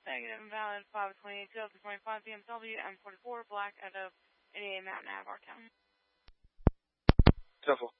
Negative invalid 528 2025 BMW M44 black out of 88 Mountain Ave, Town. Temple.